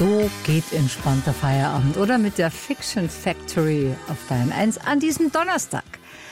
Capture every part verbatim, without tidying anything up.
So geht entspannter Feierabend, oder? Mit der Fiction Factory auf Bayern eins an diesem Donnerstag.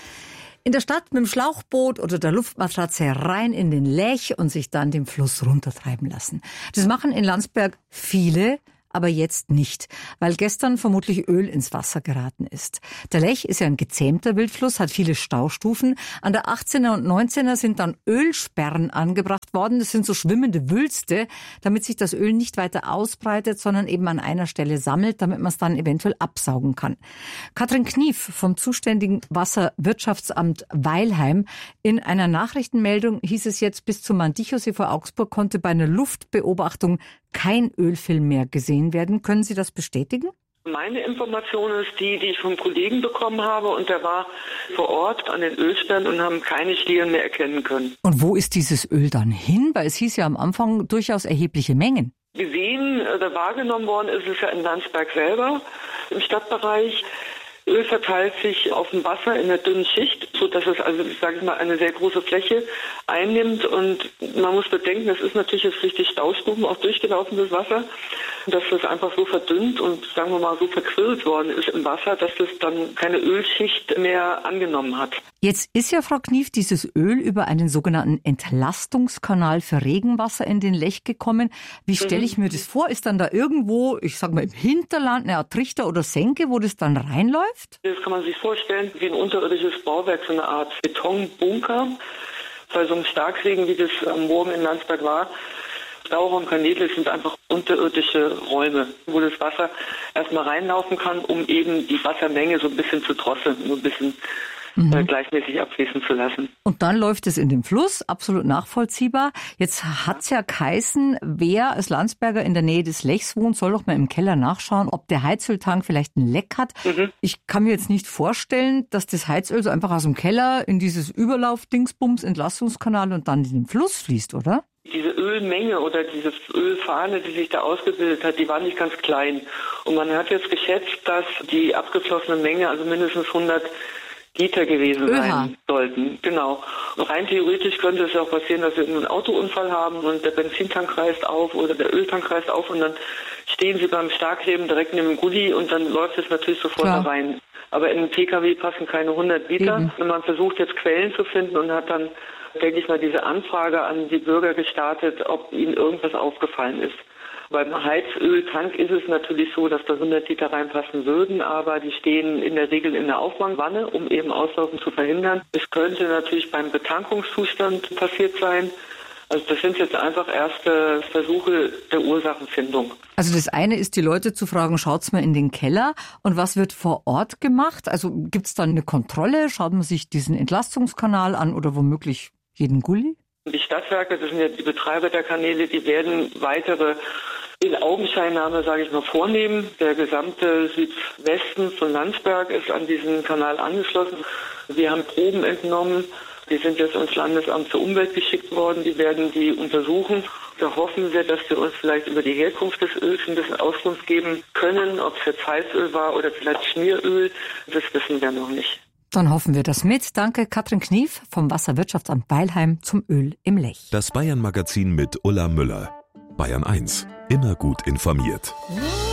In der Stadt mit dem Schlauchboot oder der Luftmatratze rein in den Lech und sich dann den Fluss runtertreiben lassen. Das machen in Landsberg viele, aber jetzt nicht, weil gestern vermutlich Öl ins Wasser geraten ist. Der Lech ist ja ein gezähmter Wildfluss, hat viele Staustufen. An der achtzehner und neunzehner sind dann Ölsperren angebracht worden. Das sind so schwimmende Wülste, damit sich das Öl nicht weiter ausbreitet, sondern eben an einer Stelle sammelt, damit man es dann eventuell absaugen kann. Katrin Knief vom zuständigen Wasserwirtschaftsamt Weilheim. In einer Nachrichtenmeldung hieß es jetzt, bis zum Mandichosee vor Augsburg konnte bei einer Luftbeobachtung kein Ölfilm mehr gesehen werden. Können Sie das bestätigen? Meine Information ist die, die ich vom Kollegen bekommen habe, und der war vor Ort an den Ölsperren und haben keine Schlieren mehr erkennen können. Und wo ist dieses Öl dann hin? Weil es hieß ja am Anfang durchaus erhebliche Mengen. Gesehen oder wahrgenommen worden ist es ja in Landsberg selber, im Stadtbereich. Öl verteilt sich auf dem Wasser in einer dünnen Schicht, sodass es also, ich sage mal, eine sehr große Fläche einnimmt. Und man muss bedenken, das ist natürlich jetzt richtig Staustufen, auch durchgelaufenes Wasser, dass das einfach so verdünnt und, sagen wir mal, so verquirlt worden ist im Wasser, dass das dann keine Ölschicht mehr angenommen hat. Jetzt ist ja, Frau Knief, dieses Öl über einen sogenannten Entlastungskanal für Regenwasser in den Lech gekommen. Wie stelle ich mir das vor? Ist dann da irgendwo, ich sag mal im Hinterland, eine Art Trichter oder Senke, wo das dann reinläuft? Das kann man sich vorstellen wie ein unterirdisches Bauwerk, so eine Art Betonbunker. Bei so einem Starkregen, wie das am Morgen in Landsberg war, Stauraumkanäle sind einfach unterirdische Räume, wo das Wasser erstmal reinlaufen kann, um eben die Wassermenge so ein bisschen zu drosseln, so ein bisschen mhm. äh, gleichmäßig abfließen zu lassen. Und dann läuft es in den Fluss, absolut nachvollziehbar. Jetzt hat's ja geheißen, wer als Landsberger in der Nähe des Lechs wohnt, soll doch mal im Keller nachschauen, ob der Heizöltank vielleicht ein Leck hat. Mhm. Ich kann mir jetzt nicht vorstellen, dass das Heizöl so einfach aus dem Keller in dieses Überlauf-Dingsbums, Entlastungskanal und dann in den Fluss fließt, oder? Diese Ölmenge oder diese Ölfahne, die sich da ausgebildet hat, die war nicht ganz klein. Und man hat jetzt geschätzt, dass die abgeflossene Menge also mindestens hundert Liter gewesen sein Öha. sollten. Genau. Und rein theoretisch könnte es ja auch passieren, dass wir einen Autounfall haben und der Benzintank reißt auf oder der Öltank reißt auf und dann stehen sie beim Starkregen direkt neben dem Gully und dann läuft es natürlich sofort Klar. da rein. Aber in den Pkw passen keine hundert Liter. Eben. Und man versucht jetzt Quellen zu finden und hat dann, denke ich mal, diese Anfrage an die Bürger gestartet, ob ihnen irgendwas aufgefallen ist. Beim Heizöltank ist es natürlich so, dass da hundert Liter reinpassen würden, aber die stehen in der Regel in der Aufwangwanne, um eben Auslaufen zu verhindern. Es könnte natürlich beim Betankungszustand passiert sein. Also das sind jetzt einfach erste Versuche der Ursachenfindung. Also das eine ist, die Leute zu fragen, schaut's mal in den Keller. Und was wird vor Ort gemacht? Also gibt's dann eine Kontrolle? Schaut man sich diesen Entlastungskanal an oder womöglich jeden Gully? Die Stadtwerke, das sind ja die Betreiber der Kanäle, die werden weitere in Augenscheinnahme, sage ich mal, vornehmen. Der gesamte Südwesten von Landsberg ist an diesen Kanal angeschlossen. Wir haben Proben entnommen. Die sind jetzt ins Landesamt für Umwelt geschickt worden. Die werden die untersuchen. Da hoffen wir, dass wir uns vielleicht über die Herkunft des Öls ein bisschen Auskunft geben können. Ob es jetzt Heizöl war oder vielleicht Schmieröl, das wissen wir noch nicht. Dann hoffen wir das mit. Danke, Katrin Knief vom Wasserwirtschaftsamt Weilheim zum Öl im Lech. Das Bayern-Magazin mit Ulla Müller. Bayern eins. Immer gut informiert.